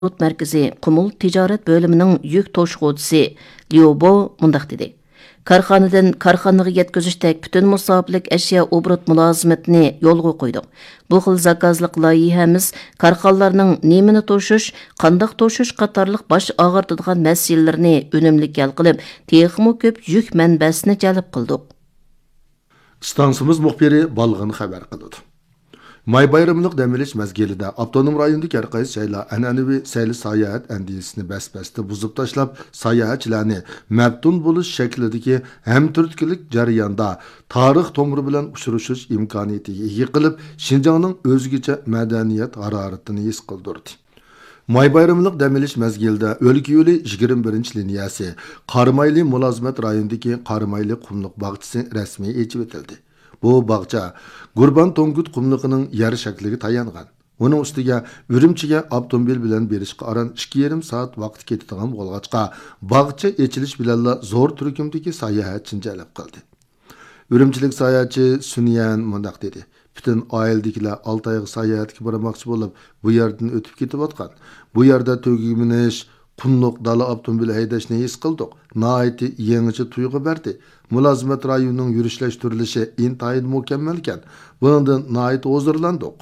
Mərkəzi Qumul Ticaret Bölümünün yük toşğucusu Lyobo mundaq dedi. Karxanadan karxanaga yetkizishdek bütün musafirlik əşya obrot mülazimetini yolga qoyduq. Bu xil zakazlıq layihəmiz karxanalarning nemini toşuş, qandaq toşuş qatarlıq baş ağırtadigan məsələlərini önümlük hal qilib, texmo köp yük mənbəsini jalb qildik. Stansımız muxbiri balğın xəbər qildi. May bayramlıq dam olish mezgilida avtonom rayondagi har qaysi joylar an'anaviy sayli sayohat andisini bas-basda buzib tashlab, sayohatchilarni mabtun bo'lish shaklidagi ham turtkilik jarayonda tarix tomiri bilan uchrashish imkoniyatiga ega qilib, Şinjanning o'zgacha madaniyat haroratini his qildirdi. May bayramlıq dam olish mezgilida o'lka yo'li 21-liniyasi Qarimayli mulozimat rayonidagi Qarimayli qumliq bog'chasi rasmiy ochib etildi. Bu bog'cha Gurban Tongut qumliqining yer shakliga tayangan. Uning ustiga Urumchiga avtomobil bilan berishga aran 2,5 soat vaqt ketadigan bo'lg'achqa, bog'cha ochilish bilan zo'r turkumdagi sayohatchini jalb qildi. Urumchilik sayohatchi Sunyan mundaq dedi. Bütün oiladagilar Oltayga sayohatga bormoqchi bo'lib, bu yerdan o'tib ketayotgan. Bu yerda tugiminish qumliq dala avtomobil haydashni his qildik. Naiti yangicha tuyg'u berdi. Mulozimat rayonining yurishlashtirishi intayin mukammal ekan. Bundan naiti hozirlandik.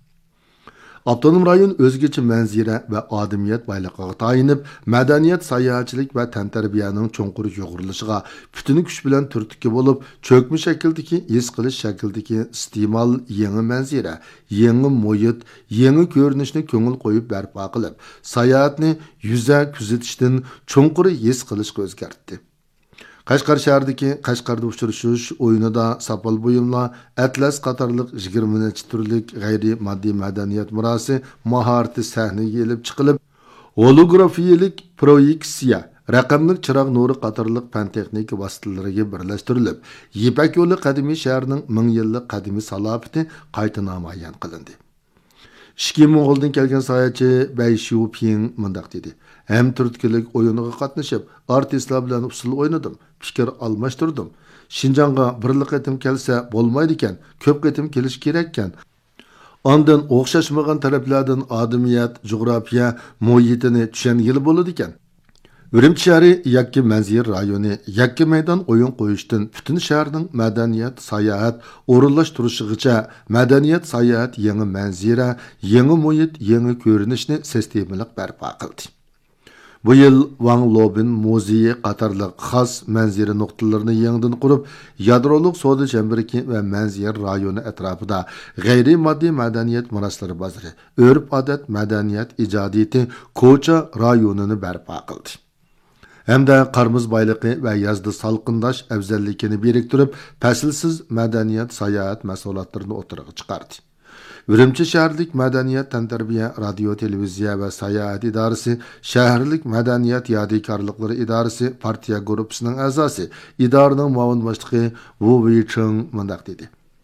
Avtonom rayon o'zgacha manzira va odamiyat boyligiga tayinib, madaniyat, sayohatchilik va tantarbiyaning cho'nqur yo'g'irilishiga butun kuch bilan turtki bo'lib, cho'kma shakldagi his qilish shakldagi iste'mol yangi manzira, yangi muhit, yangi ko'rinishni ko'ngil qo'yib barpo qilib, sayohatni yuza kuzatishdan cho'nqur his qilishga o'zgartdi. Qashqar shahridagi Qashqarda uchrashish o'yinida Sapal buyumlar, Atlas qatorliq 20 turlik g'ayri moddiy madaniyat merosi mahorati sahnaga elib chiqilib, holografiyalik proyeksiya, raqamli chiroq nuri qatorliq fan texnika vositalariga birlashtirilib, Yipak yo'li qadimiy shahrining 1000 yillik qadimiy salofati qayta namoyon qilindi. Ishki Mo'g'uldan kelgan sayohatchi Bay Shuping mundaq dedi. Hem turtkilik o'yiniga qatnashib, artistlar bilan usul o'ynadim, fikr almashtirdim. Şinjanga bir qatim kelsa bo'lmaydi ekan, ko'p qatim kelish kerak ekan. Ondan o'xshashmagan taraflardan odamiyat, jo'g'rafiya, muhitini tushungili bo'ladi ekan. Urumchi shahri yakki manzir rayoni, yakki maydon o'yin qo'yishdan butun shaharning madaniyat, sayohat o'rinlashtirishigacha madaniyat, sayohat yangi manzira, yangi muhit, yangi ko'rinishni sistemalik barpo qildi. Bu yıl Wang Lobin muzeyi qatarlıq xas manzira nuqtalarini yangidan qurib, yadroluk soda chemberiki ve manzir rayoni etrafida g'ayri moddiy madaniyat meroslari bozori, örf odat madaniyat ijodiyati ko'cha rayonini barpo qildi. Hamda qarmiz boyligi va yazda salqindash afzalligini biriktirib, faslsiz madaniyat, sayohat mahsulotlarini o'tirg'i chiqardi. Urumchi shaharlik madaniyat, tantarbiya, radio, televiziya va sayohat idorasi, shaharlik madaniyat yodikorliklari idorasi partiya guruhisining a'zosi, idoraning muavin boshlig'i Wu Weicheng mundaq dedi.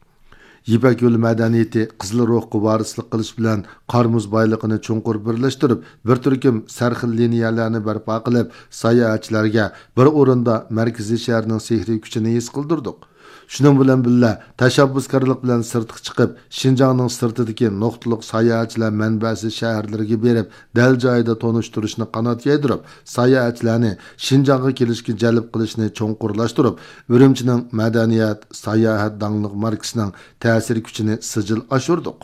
Yipak yo'li madaniyati qizil ruhga varislik qilish bilan qarmuz boyligini cho'nqur birlashtirib, bir turkum sarxil liniyalarni barpo qilib, sayohatchilarga bir o'rinda markaziy shaharning sehriy kuchini his qildirdik. Şunun bilan billa tashabbuskorlik bilan sirtqa chiqib, Şinjanning sirtidagi nuqtaliq sayohatchilar manbasi shaharlarga berib, dal joyida tonishtirishni qanot yaydirib, sayohatchilarni Şinjanga kelishga jalb qilishni cho'nqurlashtirib, Urumchining madaniyat, sayohat dangliq markasining ta'sir kuchini sijil oshirdik.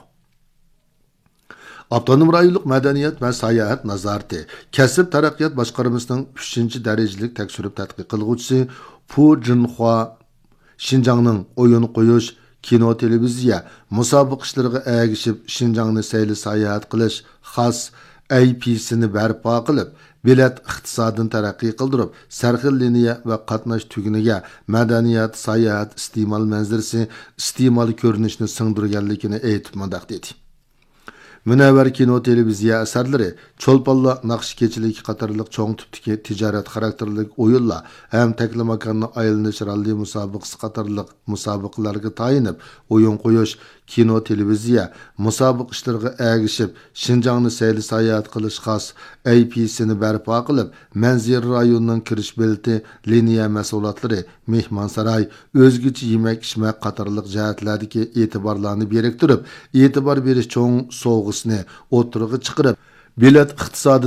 Avtonom rayonlik madaniyat va sayohat nazorati kasb taraqqiyot boshqarmasining 3-darajalik tekshirib tadqiq qilguvchisi Pu Jinhua Şinjanning o'yin qo'yish, kino, televiziya musobaqa ishlariga ergishib, Şinjangni sayli sayohat qilish xos AP'sini barpo qilib, bilet iqtisodini taraqqiy qildirib, sarxil liniya va qatnash tuguniga madaniyat, sayohat iste'mol manzirasi, iste'mol ko'rinishni singdirganligini aytib mundaq dedi. Münevver kino televiziya asarlari, cho'lponla naqsh kechilik qatorliq cho'ng tipdagi tijorat xarakterlik o'yinlar ham taklamakanni aylanish ralli musobaqasi qatorliq musobaqalarga tayinib, o'yin qo'yish, kino televiziya musobaqa ishlariga ergishib, Şinjangni sayli sayohat qilish xos AP'sini barpo qilib, manzir rayonining kirish belti, liniya mahsulotlari, mehmonsaroy, o'zgacha yemak-ichmak qatorliq jihatlardagi e'tiborlarni biriktirib, e'tibor berish cho'ng sovg'isini o'tirg'i chiqarib, Bilet iqtisodi